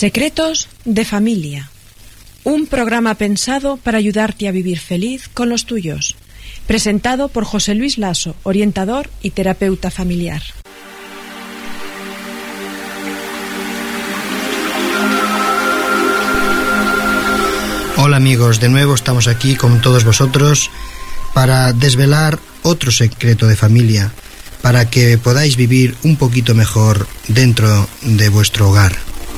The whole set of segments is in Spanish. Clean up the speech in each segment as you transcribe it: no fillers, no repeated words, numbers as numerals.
Secretos de familia. Un programa pensado para ayudarte a vivir feliz con los tuyos. Presentado por José Luis Lasso, orientador y terapeuta familiar. Hola amigos, de nuevo estamos aquí con todos vosotros para desvelar otro secreto de familia, para que podáis vivir un poquito mejor dentro de vuestro hogar.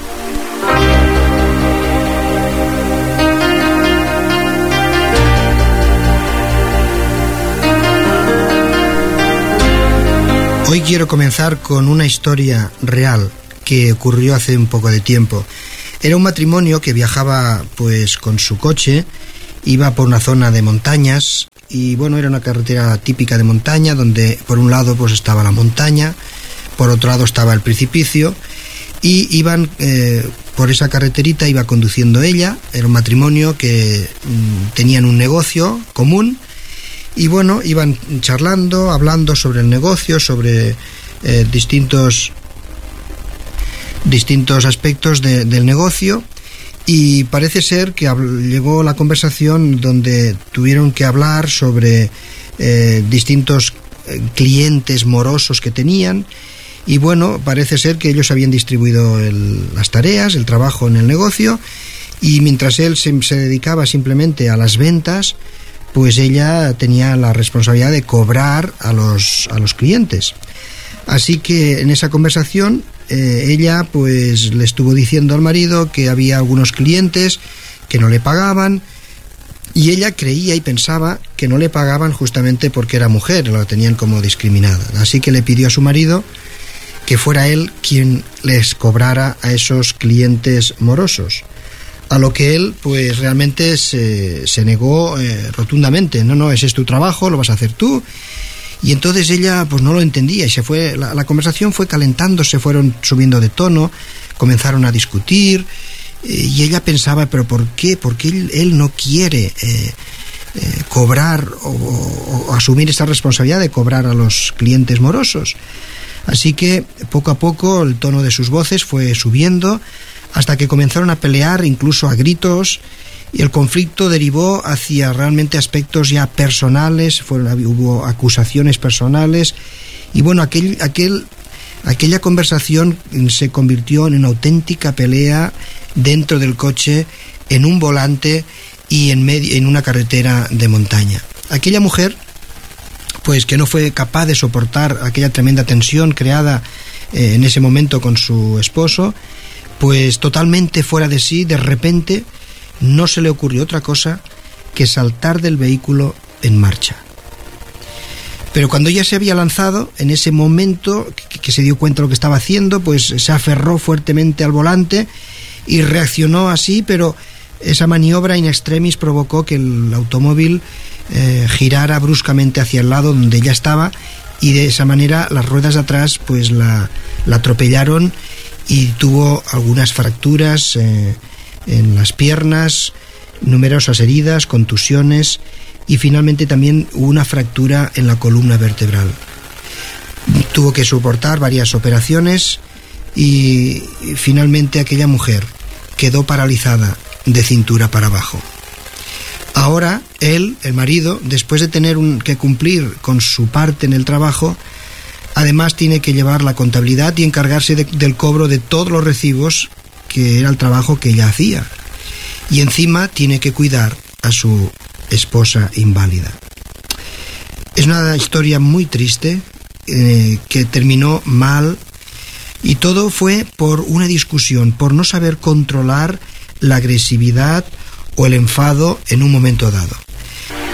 Hoy quiero comenzar con una historia real que ocurrió hace un poco de tiempo. Era un matrimonio que viajaba pues con su coche, iba por una zona de montañas y bueno, era una carretera típica de montaña donde por un lado pues estaba la montaña, por otro lado estaba el precipicio y iban por esa carreterita, iba conduciendo ella. Era un matrimonio que tenían un negocio común y bueno, iban charlando, hablando sobre el negocio, sobre distintos aspectos del negocio, y parece ser que llegó la conversación donde tuvieron que hablar sobre distintos clientes morosos que tenían, y bueno, parece ser que ellos habían distribuido las tareas, el trabajo en el negocio, y mientras él se dedicaba simplemente a las ventas, pues ella tenía la responsabilidad de cobrar a los clientes. Así que en esa conversación ella pues le estuvo diciendo al marido que había algunos clientes que no le pagaban, y ella creía y pensaba que no le pagaban justamente porque era mujer, la tenían como discriminada. Así que le pidió a su marido que fuera él quien les cobrara a esos clientes morosos. A lo que él pues realmente se negó rotundamente. No, ese es tu trabajo, lo vas a hacer tú. Y entonces ella pues no lo entendía y se fue, la conversación fue calentándose, fueron subiendo de tono, comenzaron a discutir, y ella pensaba, pero ¿por qué? ¿Por qué él no quiere cobrar o asumir esa responsabilidad de cobrar a los clientes morosos? Así que poco a poco el tono de sus voces fue subiendo hasta que comenzaron a pelear, incluso a gritos, y el conflicto derivó hacia realmente aspectos ya personales, hubo acusaciones personales, y bueno, aquella conversación se convirtió en una auténtica pelea dentro del coche, en un volante y en una carretera de montaña. Aquella mujer, pues que no fue capaz de soportar aquella tremenda tensión creada en ese momento con su esposo, pues totalmente fuera de sí, de repente no se le ocurrió otra cosa que saltar del vehículo en marcha. Pero cuando ella se había lanzado, en ese momento que se dio cuenta de lo que estaba haciendo, pues se aferró fuertemente al volante y reaccionó así, pero esa maniobra in extremis provocó que el automóvil girara bruscamente hacia el lado donde ella estaba, y de esa manera las ruedas de atrás pues la atropellaron y tuvo algunas fracturas en las piernas, numerosas heridas, contusiones, y finalmente también hubo una fractura en la columna vertebral. Tuvo que soportar varias operaciones y finalmente aquella mujer quedó paralizada de cintura para abajo. Ahora él, el marido, después de tener que cumplir con su parte en el trabajo, además tiene que llevar la contabilidad y encargarse del cobro de todos los recibos, que era el trabajo que ella hacía. Y encima tiene que cuidar a su esposa inválida. Es una historia muy triste que terminó mal, y todo fue por una discusión, por no saber controlar la agresividad o el enfado en un momento dado.